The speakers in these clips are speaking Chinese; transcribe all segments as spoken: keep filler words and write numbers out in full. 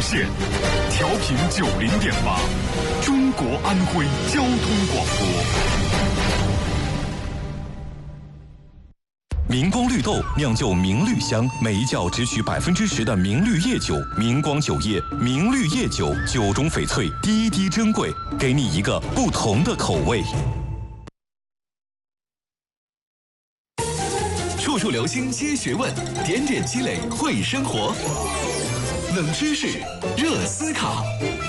线，调频九零点八，中国安徽交通广播。明光绿豆酿就明绿香，每一窖只取百分之十的明绿叶酒。明光酒业明绿叶酒，酒中翡翠，滴滴珍贵，给你一个不同的口味。 处处留心接学问，点点积累会生活。冷知识，热思考。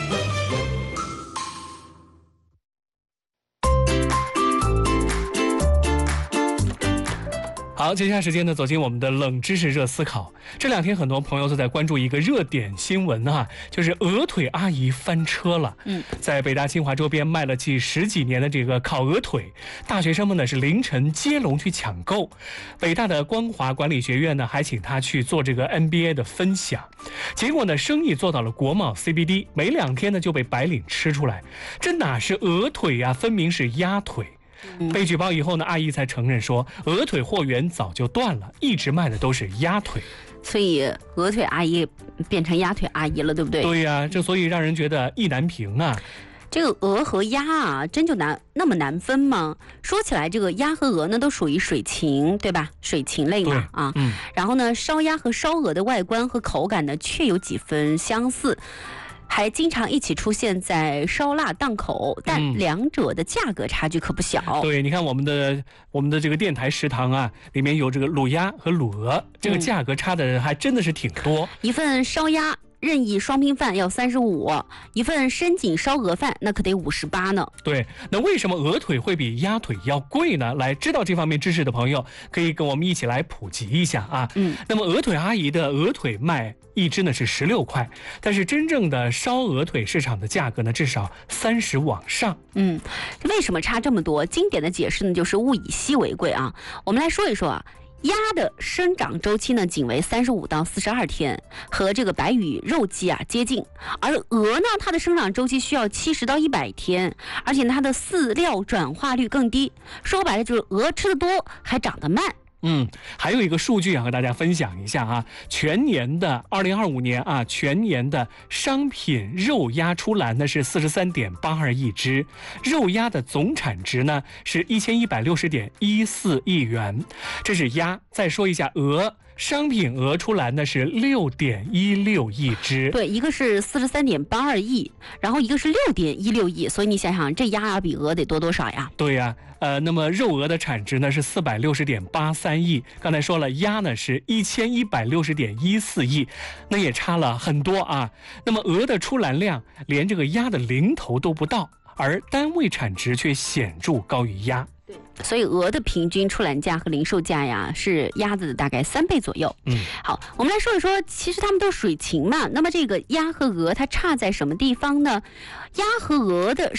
好，接下来时间呢，走进我们的冷知识热思考。这两天很多朋友都在关注一个热点新闻啊，就是鹅腿阿姨翻车了。嗯，在北大清华周边卖了几十几年的这个烤鹅腿，大学生们呢是凌晨接龙去抢购。北大的光华管理学院呢还请他去做这个 M B A 的分享，结果呢生意做到了国贸 C B D， 没两天呢就被白领吃出来，这哪是鹅腿啊，分明是鸭腿。被举报以后呢，阿姨才承认说，鹅腿货源早就断了，一直卖的都是鸭腿。 所以鹅腿阿姨变成鸭腿阿姨了，对不对？ 对呀、啊，这所以让人觉得意难平啊。 这个鹅和鸭啊，真就难那么难分吗？说起来，这个鸭和鹅呢，都属于水禽，对吧？水禽类嘛，啊，嗯。然后呢，烧鸭和烧鹅的外观和口感呢，确有几分相似。还经常一起出现在烧腊档口，但两者的价格差距可不小。 嗯、对，你看我们的我们的这个电台食堂啊，里面有这个卤鸭和卤鹅，这个价格差的还真的是挺多。 嗯、一份烧鸭任意双拼饭要三十五，一份深井烧鹅饭那可得五十八呢。 对，那为什么鹅腿会比鸭腿要贵呢？来，知道这方面知识的朋友可以跟我们一起来普及一下啊。嗯，那么鹅腿阿姨的鹅腿卖一只呢是十六块，但是真正的烧鹅腿市场的价格呢至少三十往上。 嗯，为什么差这么多？经典的解释呢就是物以稀为贵啊。我们来说一说啊。鸭的生长周期呢，仅为三十五到四十二天，和这个白羽肉鸡啊接近。而鹅呢，它的生长周期需要七十到一百天，而且它的饲料转化率更低。说白了就是鹅吃得多，还长得慢。 嗯，还有一个数据啊，和大家分享一下啊，全年的二零二五年啊，全年的商品肉鸭出栏呢是四十三点八二亿只，肉鸭的总产值呢是一千一百六十点一四亿元，这是鸭。再说一下鹅。商品鹅出栏呢是六点一六亿只， 对，一个是四十三点八二亿，然后一个是六点一六亿，所以你想想，这鸭啊比鹅得多多少呀？ 对呀、啊，呃，那么肉鹅的产值呢是四百六十点八三亿，刚才说了，鸭呢是一千一百六十点一四亿，那也差了很多啊。那么鹅的出栏量连这个鸭的零头都不到，而单位产值却显著高于鸭。 所以鹅的平均出栏价和零售价呀是鸭子的大概三倍左右。嗯，好，我们来说一说，其实它们都水禽嘛。那么这个鸭和鹅它差在什么地方呢？鸭和鹅的